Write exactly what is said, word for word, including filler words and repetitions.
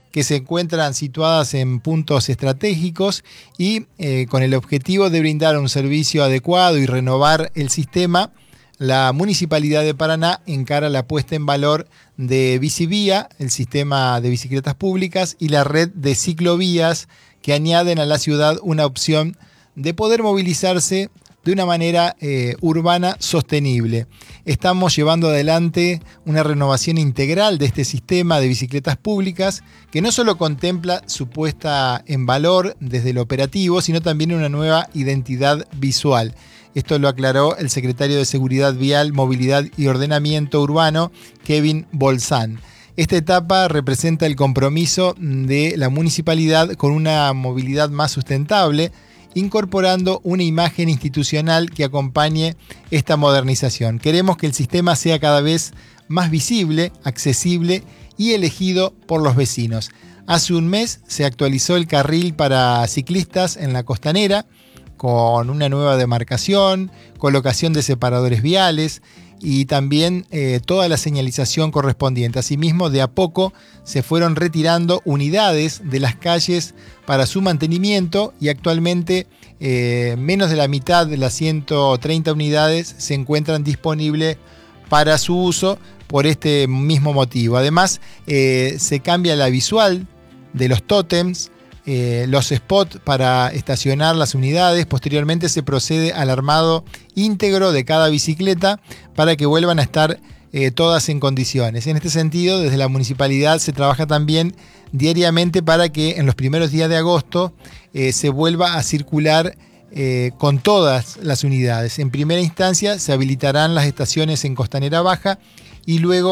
que se encuentran situadas en puntos estratégicos y eh, con el objetivo de brindar un servicio adecuado y renovar el sistema, la Municipalidad de Paraná encara la puesta en valor de Bicivía, el sistema de bicicletas públicas, y la red de ciclovías que añaden a la ciudad una opción de poder movilizarse de una manera eh, urbana sostenible. Estamos llevando adelante una renovación integral de este sistema de bicicletas públicas que no solo contempla su puesta en valor desde lo operativo, sino también una nueva identidad visual. Esto lo aclaró el secretario de Seguridad Vial, Movilidad y Ordenamiento Urbano, Kevin Bolzán. Esta etapa representa el compromiso de la municipalidad con una movilidad más sustentable, incorporando una imagen institucional que acompañe esta modernización. Queremos que el sistema sea cada vez más visible, accesible y elegido por los vecinos. Hace un mes se actualizó el carril para ciclistas en la Costanera, con una nueva demarcación, colocación de separadores viales y también eh, toda la señalización correspondiente. Asimismo, de a poco se fueron retirando unidades de las calles para su mantenimiento y actualmente eh, menos de la mitad de las ciento treinta unidades se encuentran disponibles para su uso por este mismo motivo. Además, eh, se cambia la visual de los tótems, Eh, los spots para estacionar las unidades. Posteriormente se procede al armado íntegro de cada bicicleta para que vuelvan a estar eh, todas en condiciones. En este sentido, desde la municipalidad se trabaja también diariamente para que en los primeros días de agosto eh, se vuelva a circular eh, con todas las unidades. En primera instancia se habilitarán las estaciones en Costanera Baja y luego